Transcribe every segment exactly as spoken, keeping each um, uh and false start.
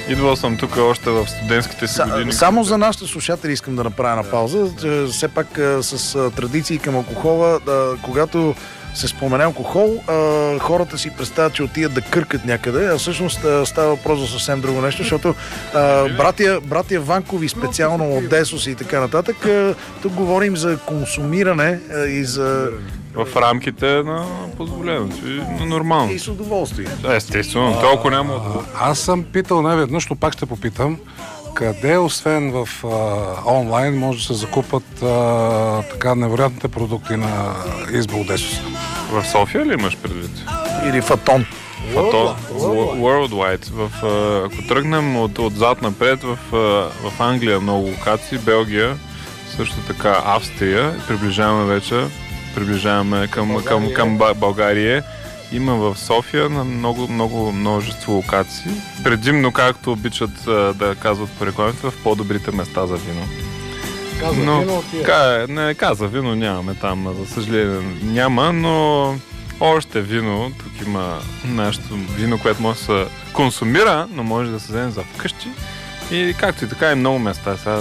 Идвал съм тук още в студентските си години. Само за нашите слушатели искам да направя на пауза. Все пак с традиции към алкохола, когато се спомене алкохол, а, хората си представят, че отидат да къркат някъде, а всъщност а, става въпрос за съвсем друго нещо, защото а, братия, братия Ванкови, специално от Десос и така нататък, а, тук говорим за консумиране а, и за... В рамките на позволеното и на нормално. И с удоволствие. Естествено, а, толкова няма удоволствие. Аз съм питал неведнъж, но пак ще попитам, къде, освен в а, онлайн, може да се закупат а, така невероятните продукти на Избол Десос? В София ли имаш предвид? Или в Атон? В Атон. Worldwide. В, а, ако тръгнем от, отзад напред, в, а, в Англия много локации, Белгия, също така Австрия, приближаваме вече, приближаваме към, България. към, към България. Има в София на много, много множество локации. Предимно, както обичат а, да казват по рекламите, в по-добрите места за вино. Каза но, вино отива. Ка, не, каза вино нямаме там, за съжаление няма, но още вино. Тук има нашето вино, което може да се консумира, но може да се вземе за вкъщи. И както и така и много места. Сега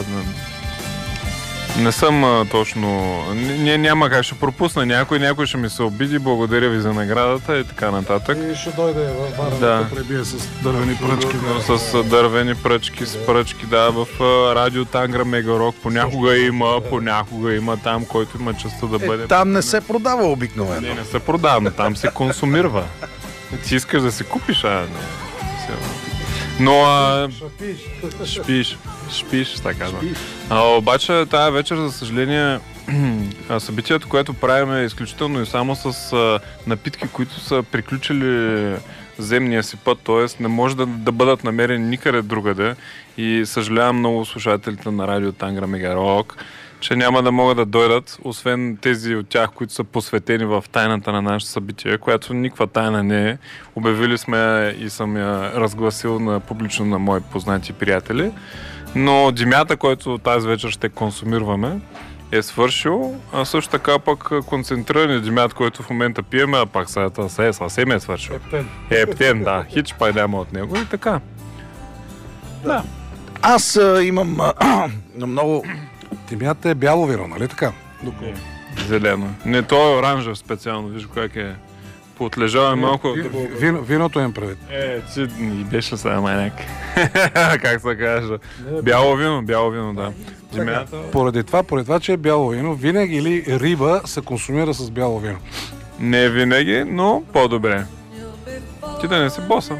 не съм а, точно... Н- няма как, ще пропусна някой, някой ще ми се обиди, благодаря ви за наградата и така нататък. И ще дойде в Варна да. да пребие с дървени пръчки. Да. С дървени пръчки, с пръчки, да, в а, Радио Тангра Мегарок понякога има, понякога има там, който има честа да бъде. Е, там не се продава обикновено. Не, не се продава, но там се консумирва. Ти искаш да се купиш, а не. Но а... Шпиш. Шпиш, така да. А, обаче тая вечер, за съжаление, събитието, което правим е изключително и само с а, напитки, които са приключили земния си път, т.е. не може да, да бъдат намерени никъде другаде. И съжалявам много слушателите на Радио Тангра Мегарок, че няма да могат да дойдат, освен тези от тях, които са посветени в тайната на нашето събитие, която никаква тайна не е. Обявили сме и съм я разгласил на, публично на мои познати приятели. Но димята, който тази вечер ще консумираме, е свършил, а също така пък концентриран димят, който в момента пиеме, а пак сега се, съвсем е свършил. Ептен. Ептен, да. Хич пай няма от него и така. Да. Аз а, имам а, много... Тимията е бяло вино, нали така? Е, зелено. Не, то е оранжев специално, виж как е. Поотлежава малко. Ви, вино, виното им предвид. Е, ти и беше сега маняк. Как се каже? Бяло вино, бяло вино, да. Земята... Поради това, поради това, че е бяло вино, винаги или риба се консумира с бяло вино. Не винаги, но по-добре. Ти да не си боса.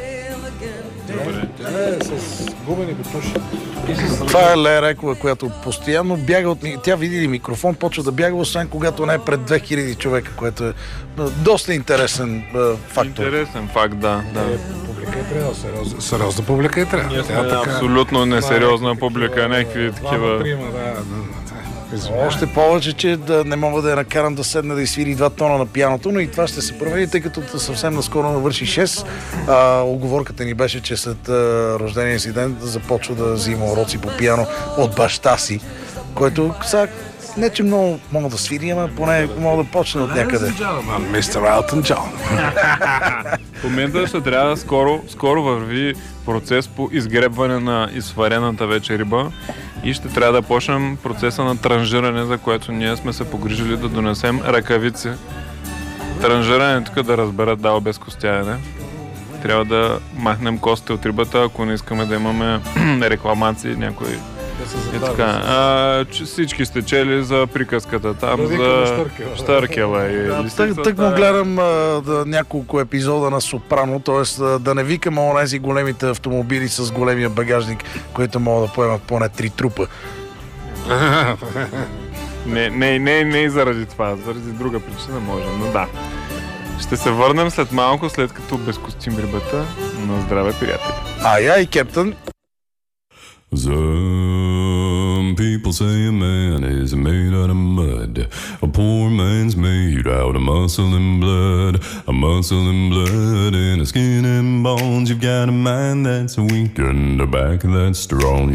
Добре. Е, с губени бутуши. Това е Лея Райкова, която постоянно бяга от... Тя види ли микрофон, почва да бяга, освен когато не е пред две хиляди човека, което е доста интересен е, фактор. Интересен факт, да. да. Е, публика е трябва, сериозна, сериозна публика е трябва. Ние сме абсолютно несериозна публика, някакви такива... Приема, да, да. Още повече, че да не мога да я накарам да седне да изсвири два тона на пианото, но и това ще се промени, тъй като съвсем наскоро навърши шест. А, оговорката ни беше, че след а, рождения си ден започва да взима уроци по пиано от баща си, който сега не че много мога да свири, ама поне мога да почне от някъде. Мистер Елтън Джон. В момента ще трябва скоро, скоро върви процес по изгребване на изсварената вече риба и ще трябва да почнем процеса на транжиране, за което ние сме се погрижили да донесем ръкавици. Транжиране тук да разберат дал без костяене. Трябва да махнем костите от рибата, ако не искаме да имаме рекламации някои. И така, а, че всички сте чели за приказката там, да за Штъркела и да, лисицата. Тък му гледам а, да, няколко епизода на Сопрано, т.е. да не викам онези големите автомобили с големия багажник, които могат да поемат поне три трупа. не, не, не, не и заради това, заради друга причина може, но да. Ще се върнем след малко, след като безкостим рибата. На здраве, приятели. Ай, ай, кептън. Some people say a man is made out of mud. A poor man's made out of muscle and blood. A muscle and blood and a skin and bones. You've got a mind that's weak and a back that's strong.